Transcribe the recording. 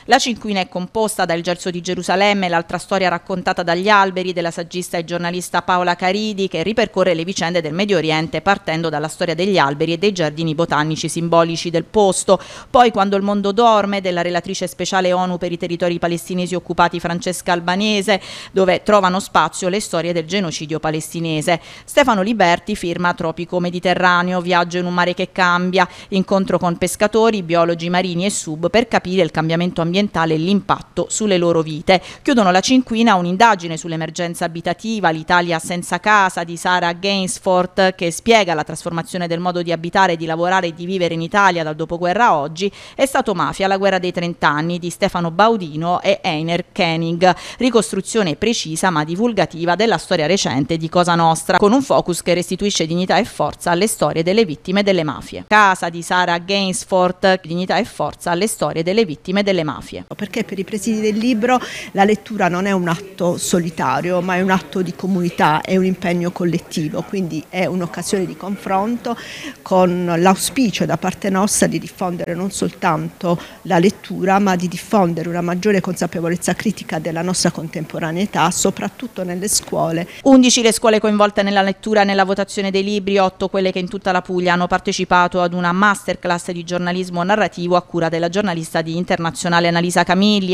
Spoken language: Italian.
La cinquina è composta da Il Gelso di Gerusalemme, l'altra storia raccontata dagli alberi, della saggista e giornalista Paola Caridi, che ripercorre le vicende del Medio Oriente partendo dalla storia degli alberi e dei giardini botanici simbolici del posto. Poi Quando il mondo dorme, della relatrice speciale ONU per i territori palestinesi occupati Francesca Albanese, dove trovano spazio le storie del genocidio palestinese. Stefano Liberti firma Tropico Mediterraneo, viaggio in un mare che cambia, incontro con pescatori, biologi marini e sub per capire il cambiamento ambientale e l'impatto sulle loro vite. Chiudono la cinquina un'indagine sull'emergenza abitativa, l'Italia senza casa, di Sara Gainsford, che spiega la trasformazione del modo di abitare, di lavorare e di vivere in Italia dal dopoguerra a oggi. È stato Mafia, la guerra dei 30 anni di Stefano Baudino e Einer Koenig, ricostruzione precisa ma divulgativa della storia recente di Cosa Nostra, con un focus che restituisce dignità e forza alle storie delle vittime delle mafie. Casa di Sara Gainsford, dignità e forza alle storie delle vittime delle mafie. Perché per i presidi del libro la lettura non è un atto solitario, ma è un atto di comunità, è un impegno collettivo, quindi è un'occasione di confronto con l'auspicio da parte nostra di diffondere non soltanto la lettura, ma di diffondere una maggiore consapevolezza critica della nostra contemporaneità, soprattutto nelle scuole. 11 le scuole coinvolte nella lettura e nella votazione dei libri, 8 quelle che in tutta la Puglia hanno partecipato ad una masterclass di giornalismo narrativo a cura della giornalista di Internazionale Annalisa Camilli.